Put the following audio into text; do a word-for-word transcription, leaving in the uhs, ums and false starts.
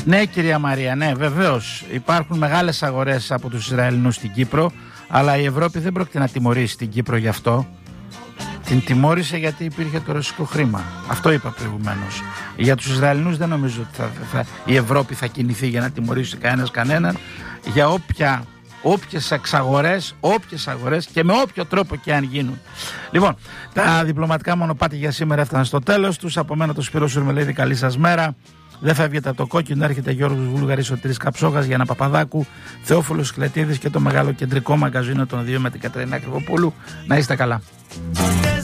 Ναι, κυρία Μαρία, ναι, βεβαίως. Υπάρχουν μεγάλες αγορές από τους Ισραηλινούς στην Κύπρο, αλλά η Ευρώπη δεν πρόκειται να τιμωρήσει την Κύπρο γι' αυτό. Την τιμώρησε γιατί υπήρχε το ρωσικό χρήμα. Αυτό είπα προηγουμένως. Για τους Ισραηλινούς δεν νομίζω ότι θα, θα, η Ευρώπη θα κινηθεί για να τιμωρήσει κανένας κανέναν. Για όποια, όποιες εξαγορές, όποιες αγορές και με όποιο τρόπο και αν γίνουν. Λοιπόν, τα διπλωματικά μονοπάτια για σήμερα έφταναν στο τέλος τους. Από μένα το Σπύρο Σουρμελίδη, καλή σας μέρα. Δεν φεύγετε από το κόκκινο, έρχεται Γιώργος Βούλγαρης, Σωτήρης Καψόγας, Γιάννα Παπαδάκου, Θεόφιλος Χλετίδης και το μεγάλο κεντρικό μαγκαζίνο των δύο με την Κατερίνα Κρυβοπούλου. Να είστε καλά.